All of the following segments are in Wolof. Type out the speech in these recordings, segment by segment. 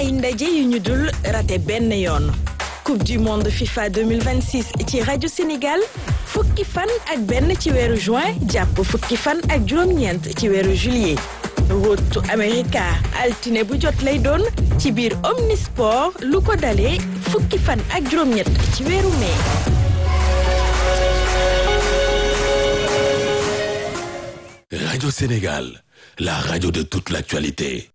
ay ndaje yu ñu dul raté benn yoon Coupe du monde FIFA 2026 ci rajo Sénégal fukki fan ak benn ci weeru juin jàpp fukki fan ak juróom-ñeent ci weeru juillet Rotu America altine bu jot lay doon ci biir Omnisport lu ko dalee fukki fan ak juróom-ñett ci weeru mai. Radio Sénégal, la radio de toute l'actualité.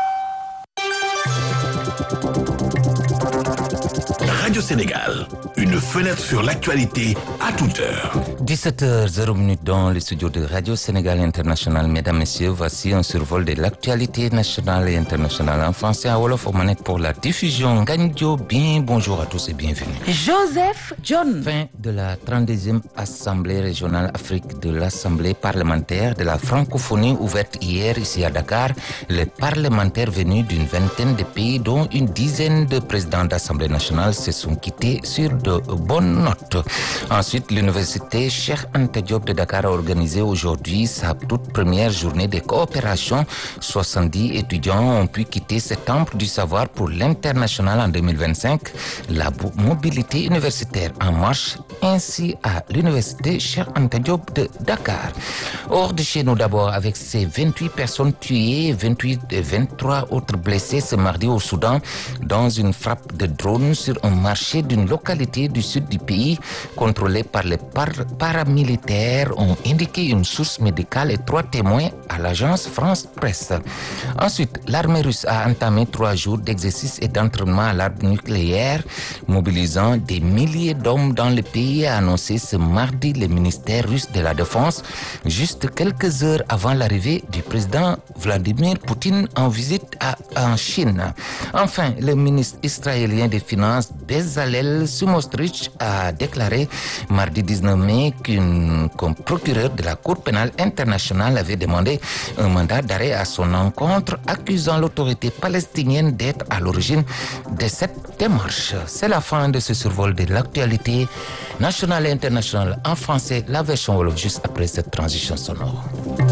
Radio Sénégal, une fenêtre sur l'actualité à toute heure. 17h00 dans le studio de Radio Sénégal International. Mesdames, Messieurs, voici un survol de l'actualité nationale et internationale en français à Wolof aux manettes pour la diffusion. Gandio, bien bonjour à tous et bienvenue. Joseph John. Fin de la 32e Assemblée régionale Afrique de l'Assemblée parlementaire de la francophonie ouverte hier ici à Dakar. Les parlementaires venus d'une vingtaine de pays dont une dizaine de présidents d'Assemblée nationale se sont quittés sur de bonnes notes. Ensuite, l'université Cheikh Anta Diop de Dakar a organisé aujourd'hui sa toute première journée de coopération. 70 étudiants ont pu quitter ce temple du savoir pour l'international en 2025. La mobilité universitaire en marche ainsi à l'université Cheikh Anta Diop de Dakar. Hors de chez nous d'abord avec ces 28 personnes tuées, 23 autres blessés ce mardi au Soudan dans une frappe de drone sur un marché d'une localité du sud du pays contrôlée par les paramilitaires, ont indiqué une source médicale et 3 témoins à l'agence France Presse. Ensuite, l'armée russe a entamé 3 jours d'exercice et d'entraînement à l'arme nucléaire, mobilisant des milliers d'hommes dans le pays, a annoncé ce mardi le ministère russe de la Défense, juste quelques heures avant l'arrivée du président Vladimir Poutine en visite en Chine. Enfin, le ministre israélien des Finances Bezalel Smotrich a déclaré mardi 19 mai qu'un procureur de la Cour pénale internationale avait demandé un mandat d'arrêt à son encontre, accusant l'autorité palestinienne d'être à l'origine de cette démarche. C'est la fin de ce survol de l'actualité nationale et internationale en français, la version wolof juste après cette transition sonore.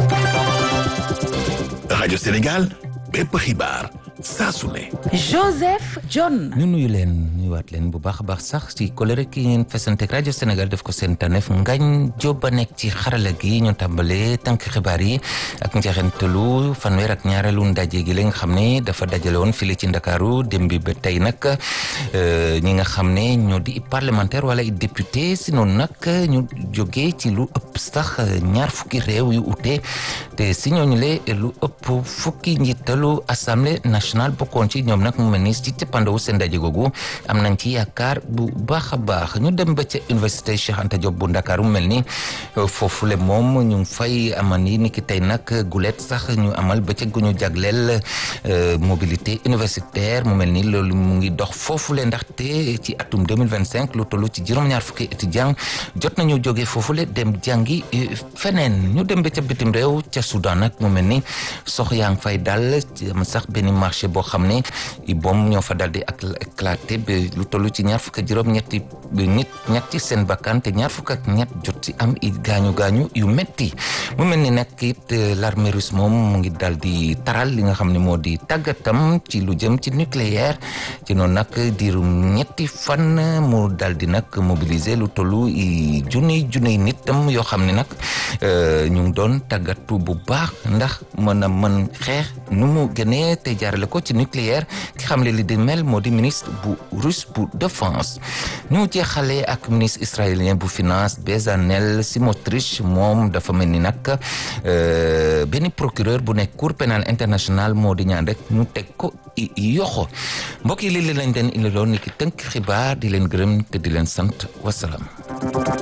Radio Sénégal, bépp xibaar saa su ne. Joseph John. ñu nuyuwaat leen bu baax a baax sax ci kolere ki ngeen fesanteeg rajo Sénégal def ko seen tànneef Ngagne Diop ba nekk ci xarala gi ñu tàmbalee tànk xibaar yi ak njeexentalu fanweer ak ñaareelu ndaje gi la nga xam ne dafa dajale woon fii ci Ndakaaru dem bi ba tey nag ñi nga xam ne ñoo di parlementaire wala i député si noonu nag ñu jógee ci lu ëpp sax ñaar fukki réew yu ute te si ñooñu le lu ëpp fukki njiitalu assemblée nationale bokkoon ci ñoom nag mu mel ni ci cëppandawu seen ndaje googu am nañ ci yaakaar bu baax a baax ñu dem ba ca université Cheikh Anta Diop bu Ndakaaru mu mel ni foofule moom ñu ngi fay amal ni ki tey nag gulet sax ñu amal ba ca gu ñu jagleel mobilité universitaire mu mel ni loolu mu ngi dox foofule ndaxte ci atum 2025 lu tollu ci juróom-ñaar fukki étudiant jot nañu jóge foofule dem jàngi feneen ñu dem ba ca bitim réew ca Soudan nag mu mel ni sox yaa ngi fay dal sax benn marché boo xam ne bom ñoo fa dal di éclaté ba lu toll ci ñaar fukk ak juróom-ñetti nit ñett ci seen bakkan te ñaar fukk ak ñett jot ci am i gaañu yu metti mu mel ni nag it l'armée russe moom mu ngi dal di taral li nga xam ne moo di tàggatam ci lu jëm ci nucléaire ci noonu nag diirum ñetti fan mu dal di nag mobiliser lu tollu i junniy nitam yoo xam ne nag ñu ngi doon tàggatu bu baax ndax mën xeex nu mu gënee te jaarale ko ci nucléaire ki xam le li di mel moo di ministre bu russe bu défense ñu jeexale ak ministre israélien bu finance Bezalel Smotrich moom dafa mel ni nag benn procureur bu nekk cour pénale internationale moo di ñaan rek ñu teg ko yoxo mbokk yi lii lañ leen indiloon ni ki tënk xibaar di leen gërëm te di leen sant wasalaam